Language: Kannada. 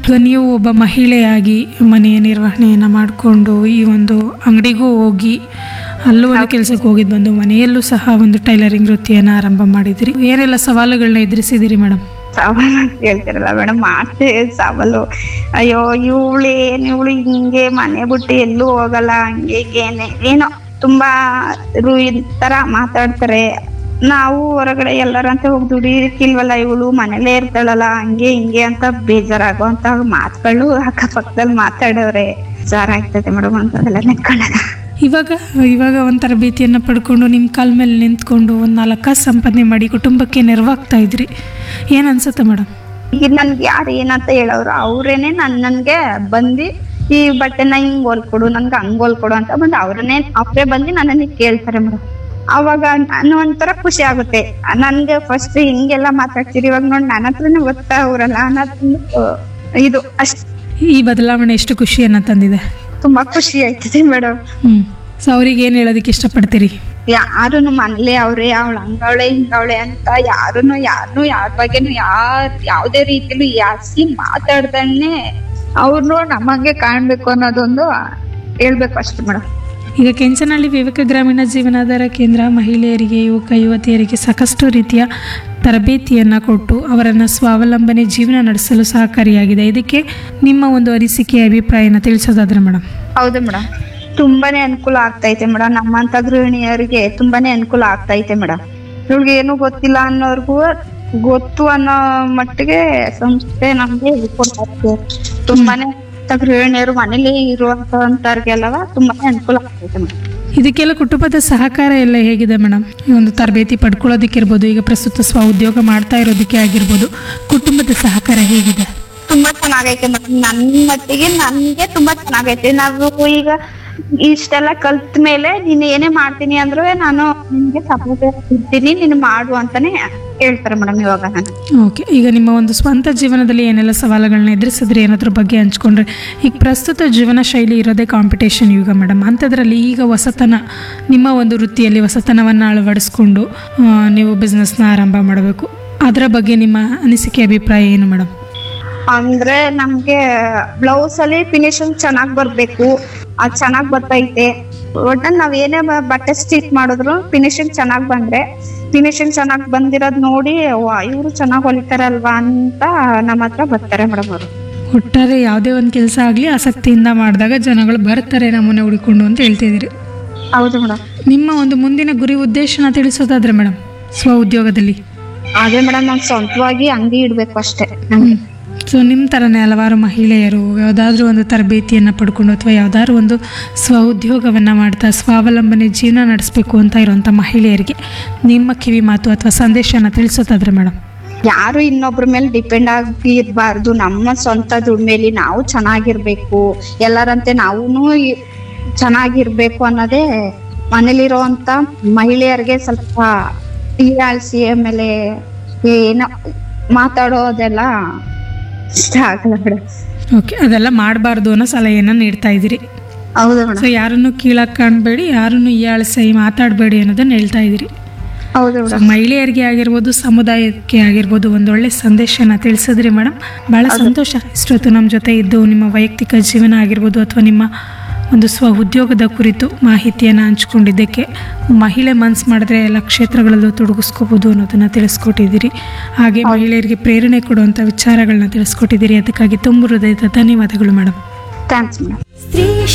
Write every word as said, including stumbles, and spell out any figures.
ಈಗ ನೀವು ಒಬ್ಬ ಮಹಿಳೆಯಾಗಿ ಮನೆಯ ನಿರ್ವಹಣೆಯನ್ನು ಮಾಡಿಕೊಂಡು ಈ ಒಂದು ಅಂಗಡಿಗೂ ಹೋಗಿ ಅಲ್ಲೂ ಒಂದು ಕೆಲಸಕ್ಕೆ ಹೋಗಿದ್ದು ಬಂದು ಮನೆಯಲ್ಲೂ ಸಹ ಒಂದು ಟೈಲರಿಂಗ್ ವೃತ್ತಿಯನ್ನು ಆರಂಭ ಮಾಡಿದಿರಿ. ಏನೆಲ್ಲ ಸವಾಲುಗಳನ್ನ ಎದುರಿಸಿದಿರಿ ಮೇಡಮ್? ಸವಾಲು ಅಂತ ಹೇಳ್ತಿರಲ್ಲ ಮೇಡಮ್, ಮಾಡ್ತೇವೆ ಸವಾಲು. ಅಯ್ಯೋ ಇವಳೇನ್ ಇವಳು ಹಿಂಗೆ ಮನೆ ಬಿಟ್ಟು ಎಲ್ಲೂ ಹೋಗಲ್ಲ, ಹಂಗೆ ಹೀಗೇನೆ ಏನೋ ತುಂಬಾ ರು ಈ ತರ ಮಾತಾಡ್ತಾರೆ. ನಾವು ಹೊರಗಡೆ ಎಲ್ಲರಂತೆ ಹೋಗಿ ದುಡಿಯಕ್ಕಿಲ್ವಲ್ಲ, ಇವಳು ಮನೇಲೇ ಇರ್ತಾಳಲ್ಲ, ಹಂಗೆ ಹಿಂಗೆ ಅಂತ ಬೇಜಾರಾಗುವಂತ ಮಾತುಗಳು ಅಕ್ಕಪಕ್ಕದಲ್ಲಿ ಮಾತಾಡೋರೆ. ಬೇಜಾರಾಗ್ತದೆ ಮೇಡಮ್ ಅಂತದೆಲ್ಲ ನೆನ್ಕೊಂಡಾಗ. ಇವಾಗ ಇವಾಗ ಒಂದು ತರಬೇತಿಯನ್ನು ಪಡ್ಕೊಂಡು ನಿಮ್ಮ ಕಾಲ ಮೇಲೆ ನಿಂತ್ಕೊಂಡು ಒಂದು ನಾಲ್ಕು ಕಾಸು ಸಂಪಾದನೆ ಮಾಡಿ ಕುಟುಂಬಕ್ಕೆ ನೆರವಾಗ್ತಾ ಇದ್ರಿ, ಏನು ಅನ್ಸುತ್ತೆ ಮೇಡಮ್? ಈಗ ನನ್ಗೆ ಯಾರು ಏನಂತ ಹೇಳೋರು ಅವ್ರೇನೆ ನನ್ ನನ್ಗೆ ಬಂದು ಈ ಬಟ್ಟೆನ ಹಿಂಗ್ ಹೊಲ್ಕೊಡು, ನನ್ಗೆ ಹಂಗ್ ಹೊಲ್ಕೊಡು ಅಂತ ಬಂದು ಅವ್ರನ್ನೇ ಅವರೇ ಬಂದು ನನ್ನನ್ನ ಕೇಳ್ತಾರೆ ಮೇಡಮ್. ಅವಾಗ ನಾನು ಒಂಥರ ಖುಷಿ ಆಗುತ್ತೆ. ನನ್ಗೆ ಫಸ್ಟ್ ಹಿಂಗೆಲ್ಲ ಮಾತಾಡ್ತೀರಿ, ಇವಾಗ ನೋಡಿ ನನ್ನ ಹತ್ರನೇ ಗೊತ್ತಾ ಅವ್ರಲ್ಲ ಅನ್ನೋದು ಇದು ಅಷ್ಟ್. ಈ ಬದಲಾವಣೆ ಎಷ್ಟು ಖುಷಿಯನ್ನ ತಂದಿದೆ? ತುಂಬಾ ಖುಷಿ ಆಯ್ತದೆ ಮೇಡಮ್. ಹ್ಮ್ ಸೊ ಅವ್ರಿಗೆ ಏನ್ ಹೇಳೋದಕ್ಕೆ ಇಷ್ಟಪಡ್ತೀರಿ? ಯಾರುನು ಮನೇಲೆ ಅವ್ರೆ ಅವಳು ಹಂಗವಳೆ ಹಿಂಗವಳೆ ಅಂತ ಯಾರುನು ಯಾರನು ಯಾರ ಬಗ್ಗೆನು ಯಾರ್ ಯಾವ್ದೇ ರೀತಿಲೂ ಯಾಸಿ ಮಾತಾಡ್ದನ್ನೇ ಅವ್ರನ್ನು ನಮಗೆ ಕಾಣ್ಬೇಕು ಅನ್ನೋದೊಂದು ಹೇಳ್ಬೇಕು ಅಷ್ಟೇ ಮೇಡಮ್. ಈಗ ಕೆಂಚನಹಳ್ಳಿ ವಿವೇಕ ಗ್ರಾಮೀಣ ಜೀವನಾಧಾರ ಕೇಂದ್ರ ಮಹಿಳೆಯರಿಗೆ, ಯುವಕ ಯುವತಿಯರಿಗೆ ಸಾಕಷ್ಟು ರೀತಿಯ ತರಬೇತಿಯನ್ನು ಕೊಟ್ಟು ಅವರನ್ನು ಸ್ವಾವಲಂಬನೆ ಜೀವನ ನಡೆಸಲು ಸಹಕಾರಿಯಾಗಿದೆ. ಇದಕ್ಕೆ ನಿಮ್ಮ ಒಂದು ಅನಿಸಿಕೆ ಅಭಿಪ್ರಾಯನ ತಿಳಿಸೋದಾದ್ರೆ ಮೇಡಮ್? ಹೌದು ಮೇಡಮ್, ತುಂಬಾನೇ ಅನುಕೂಲ ಆಗ್ತೈತೆ ಮೇಡಮ್. ನಮ್ಮಂತ ಗೃಹಿಣಿಯರಿಗೆ ತುಂಬಾನೇ ಅನುಕೂಲ ಆಗ್ತೈತೆ ಮೇಡಮ್. ಇವ್ಳಿಗೆ ಏನು ಗೊತ್ತಿಲ್ಲ ಅನ್ನೋರ್ಗು ಗೊತ್ತು ಅನ್ನೋ ಮಟ್ಟಿಗೆ ಸಂಸ್ಥೆ ನಮ್ಗೆ ಹೇಳ್ಕೊಡ್ತಾರೆ. ತುಂಬಾನೇ ಗೃಹಿಣಿಯರು ಮನೇಲಿ ಇರುವಂತವ್ರಿಗೆಲ್ಲವ ತುಂಬಾನೇ ಅನುಕೂಲ ಆಗ್ತೈತೆ ಮೇಡಮ್. ಇದಕ್ಕೆಲ್ಲ ಕುಟುಂಬದ ಸಹಕಾರ ಎಲ್ಲ ಹೇಗಿದೆ ಮೇಡಮ್? ಈ ಒಂದು ತರಬೇತಿ ಪಡ್ಕೊಳ್ಳೋದಕ್ಕಿರ್ಬೋದು, ಈಗ ಪ್ರಸ್ತುತ ಸ್ವ ಉದ್ಯೋಗ ಮಾಡ್ತಾ ಇರೋದಕ್ಕೆ ಆಗಿರ್ಬೋದು, ಕುಟುಂಬದ ಸಹಕಾರ ಹೇಗಿದೆ? ತುಂಬಾ ಚೆನ್ನಾಗೈತೆ ಮೇಡಮ್. ನನ್ನ ಮಟ್ಟಿಗೆ ನನ್ಗೆ ತುಂಬಾ ಚೆನ್ನಾಗೈತೆ. ನಾವು ಈಗ ಇಷ್ಟೆಲ್ಲ ಕಲ್ತ ಮೇಲೆ ನೀನ್ ಏನೇ ಮಾಡ್ತೀನಿ ಅಂದ್ರೂ ನಾನು ನಿನ್ಗೆ ಸಪೋರ್ಟ್ ಇರ್ತೀನಿ, ನೀನು ಮಾಡು ಅಂತಾನೆ ಹೇಳ್ತಾರೆ ಮೇಡಮ್ ಇವಾಗ. ನಾನು ಓಕೆ, ಈಗ ನಿಮ್ಮ ಒಂದು ಸ್ವಂತ ಜೀವನದಲ್ಲಿ ಏನೆಲ್ಲ ಸವಾಲುಗಳನ್ನ ಎದುರಿಸಿದ್ರಿ ಅನ್ನೋದ್ರ ಬಗ್ಗೆ ಹಂಚ್ಕೊಂಡ್ರೆ, ಈಗ ಪ್ರಸ್ತುತ ಜೀವನ ಶೈಲಿ ಇರೋದೇ ಕಾಂಪಿಟೇಷನ್ ಯುಗ ಮೇಡಮ್. ಅಂಥದ್ರಲ್ಲಿ ಈಗ ಹೊಸತನ, ನಿಮ್ಮ ಒಂದು ವೃತ್ತಿಯಲ್ಲಿ ಹೊಸತನವನ್ನು ಅಳವಡಿಸ್ಕೊಂಡು ನೀವು ಬಿಸ್ನೆಸ್ನ ಆರಂಭ ಮಾಡಬೇಕು, ಅದರ ಬಗ್ಗೆ ನಿಮ್ಮ ಅನಿಸಿಕೆ ಅಭಿಪ್ರಾಯ ಏನು ಮೇಡಮ್? ಅಂದ್ರೆ ನಮ್ಗೆ ಬ್ಲೌಸ್ ಅಲ್ಲಿ ಫಿನಿಶಿಂಗ್ ಚೆನ್ನಾಗ್ ಬರ್ಬೇಕು, ಅದ್ ಚೆನ್ನಾಗ್ ಬರ್ತೈತೆ. ಒಟ್ಟಲ್ಲಿ ನಾವ್ ಏನೇ ಬಟ್ಟೆ ಸ್ಟಿಚ್ ಮಾಡಿದ್ರು ಫಿನಿಶಿಂಗ್ ಚೆನ್ನಾಗ್ ಬಂದ್ರೆ, ಫಿನಿಶಿಂಗ್ ಚೆನ್ನಾಗ್ ಬಂದಿರೋದ್ ನೋಡಿ ಇವ್ರು ಚೆನ್ನಾಗ್ ಹೊಲಿತಾರಲ್ವಾ ಅಂತ ನಮ್ಮ ಹತ್ರ ಬರ್ತಾರೆ ಮೇಡಮ್ ಅವರು. ಒಟ್ಟಾರೆ ಯಾವುದೇ ಒಂದು ಕೆಲಸ ಆಗಲಿ ಆಸಕ್ತಿಯಿಂದ ಮಾಡಿದಾಗ ಜನಗಳು ಬರ್ತಾರೆ ನಮ್ಮನ್ನ ಹುಡುಕೊಂಡು ಅಂತ ಹೇಳ್ತಿದ್ದೀರಿ. ಹೌದು ಮೇಡಮ್. ನಿಮ್ಮ ಒಂದು ಮುಂದಿನ ಗುರಿ ಉದ್ದೇಶನ ತಿಳಿಸೋದಾದ್ರೆ ಮೇಡಮ್, ಸ್ವ ಉದ್ಯೋಗದಲ್ಲಿ? ಅದೇ ಮೇಡಮ್, ನಾನ್ ಸ್ವಂತವಾಗಿ ಅಂಗಡಿ ಇಡ್ಬೇಕು ಅಷ್ಟೇ. ಸೊ ನಿಮ್ಮ ಥರನೇ ಹಲವಾರು ಮಹಿಳೆಯರು ಯಾವುದಾದ್ರೂ ಒಂದು ತರಬೇತಿಯನ್ನು ಪಡ್ಕೊಂಡು ಅಥವಾ ಯಾವುದಾದ್ರೂ ಒಂದು ಸ್ವ ಉದ್ಯೋಗವನ್ನು ಮಾಡ್ತಾ ಸ್ವಾವಲಂಬನೆ ಜೀವನ ನಡೆಸಬೇಕು ಅಂತ ಇರುವಂಥ ಮಹಿಳೆಯರಿಗೆ ನಿಮ್ಮ ಕಿವಿ ಮಾತು ಅಥವಾ ಸಂದೇಶನ ತಿಳಿಸೋದಾದ್ರೆ ಮೇಡಮ್? ಯಾರು ಇನ್ನೊಬ್ರ ಮೇಲೆ ಡಿಪೆಂಡ್ ಆಗಿ ಇರಬಾರ್ದು. ನಮ್ಮ ಸ್ವಂತ ದುಡ್ಮೇಲಿ ನಾವು ಚೆನ್ನಾಗಿರ್ಬೇಕು, ಎಲ್ಲರಂತೆ ನಾವು ಚೆನ್ನಾಗಿರ್ಬೇಕು ಅನ್ನೋದೇ ಮನೇಲಿರುವಂತ ಮಹಿಳೆಯರಿಗೆ ಸ್ವಲ್ಪ ಹೀಯಾಳಿಸಿ ಆಮೇಲೆ ಏನೋ ಮಾತಾಡೋದೆಲ್ಲ ಇಷ್ಟ ಆಗಲ್ಲ ಮೇಡಮ್. ಓಕೆ, ಅದೆಲ್ಲ ಮಾಡಬಾರ್ದು ಅನ್ನೋ ಸಲಹೆಯನ್ನು ನೀಡ್ತಾ ಇದ್ದೀರಿ. ಹೌದು ಮೇಡಮ್. ಸೊ ಯಾರನ್ನು ಕೀಳಾಗಿ ಕಾಣಬೇಡಿ, ಯಾರನ್ನು ಹೀಯಾಳಿಸಿ ಮಾತಾಡಬೇಡಿ ಅನ್ನೋದನ್ನ ಹೇಳ್ತಾ ಇದ್ದೀರಿ. ಹೌದು ಮೇಡಮ್. ಮಹಿಳೆಯರಿಗೆ ಆಗಿರ್ಬೋದು, ಸಮುದಾಯಕ್ಕೆ ಆಗಿರ್ಬೋದು ಒಂದೊಳ್ಳೆ ಸಂದೇಶನ ತಿಳಿಸಿದ್ರಿ ಮೇಡಮ್. ಭಾಳ ಸಂತೋಷ ಇಷ್ಟೊತ್ತು ನಮ್ಮ ಜೊತೆ ಇದ್ದು ನಿಮ್ಮ ವೈಯಕ್ತಿಕ ಜೀವನ ಆಗಿರ್ಬೋದು ಅಥವಾ ನಿಮ್ಮ ಒಂದು ಸ್ವ ಉದ್ಯೋಗದ ಕುರಿತು ಮಾಹಿತಿಯನ್ನು ಹಂಚ್ಕೊಂಡಿದ್ದಕ್ಕೆ. ಮಹಿಳೆ ಮನಸ್ಸು ಮಾಡಿದ್ರೆ ಎಲ್ಲ ಕ್ಷೇತ್ರಗಳಲ್ಲೂ ತೊಡಗಿಸ್ಕೋಬೋದು ಅನ್ನೋದನ್ನು ತಿಳಿಸ್ಕೊಟ್ಟಿದ್ದೀರಿ. ಹಾಗೆ ಮಹಿಳೆಯರಿಗೆ ಪ್ರೇರಣೆ ಕೊಡುವಂಥ ವಿಚಾರಗಳನ್ನ ತಿಳಿಸ್ಕೊಟ್ಟಿದ್ದೀರಿ. ಅದಕ್ಕಾಗಿ ತುಂಬ ಹೃದಯದ ಧನ್ಯವಾದಗಳು ಮೇಡಮ್. Thanks madam.